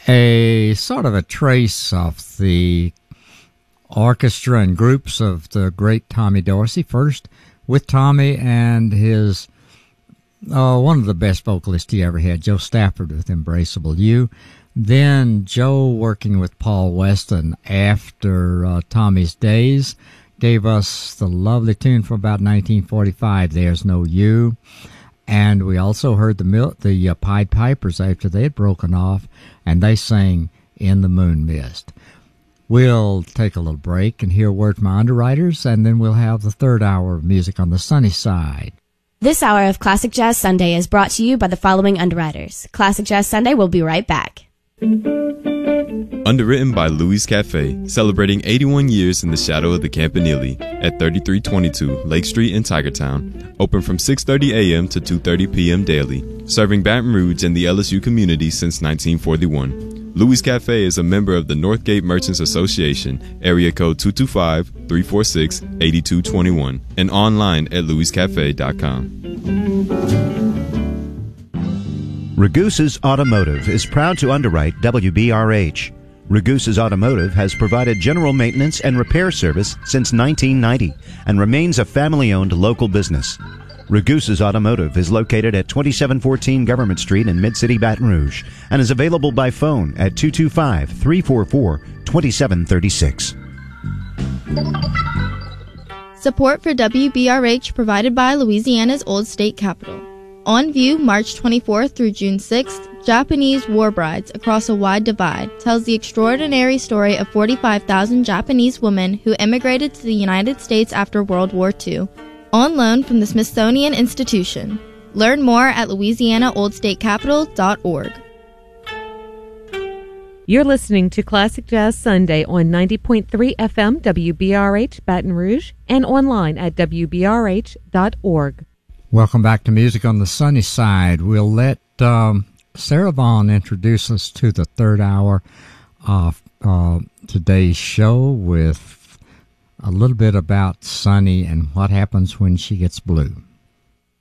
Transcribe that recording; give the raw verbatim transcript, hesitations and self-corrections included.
a sort of a trace of the orchestra and groups of the great Tommy Dorsey. First with Tommy and his uh, one of the best vocalists he ever had, Joe Stafford, with Embraceable You. Then Joe working with Paul Weston after uh, Tommy's days gave us the lovely tune from about nineteen forty-five, There's No You. And we also heard the Mil- the uh, Pied Pipers after they had broken off, and they sang In the Moon Mist. We'll take a little break and hear a word from our underwriters, and then we'll have the third hour of music on the sunny side. This hour of Classic Jazz Sunday is brought to you by the following underwriters. Classic Jazz Sunday will be right back. Underwritten by Louis Cafe, celebrating eighty-one years in the shadow of the Campanile at thirty-three twenty-two Lake Street in Tigertown. Open from six thirty a.m. to two thirty p.m. daily. Serving Baton Rouge and the L S U community since nineteen forty-one. Louis Cafe is a member of the Northgate Merchants Association, area code two two five, three four six, eight two two one, and online at louis cafe dot com. Ragusa's Automotive is proud to underwrite W B R H. Ragusa's Automotive has provided general maintenance and repair service since nineteen ninety and remains a family-owned local business. Ragusa's Automotive is located at twenty-seven fourteen Government Street in Mid-City, Baton Rouge, and is available by phone at two two five, three four four, two seven three six. Support for W B R H provided by Louisiana's Old State Capitol. On view March twenty-fourth through June sixth, Japanese War Brides Across a Wide Divide tells the extraordinary story of forty-five thousand Japanese women who emigrated to the United States after World War Two. On loan from the Smithsonian Institution. Learn more at louisiana old state capitol dot org. You're listening to Classic Jazz Sunday on ninety point three F M W B R H Baton Rouge and online at w b r h dot org. Welcome back to Music on the Sunny Side. We'll let um, Sarah Vaughan introduce us to the third hour of uh, today's show with a little bit about Sunny and what happens when she gets blue.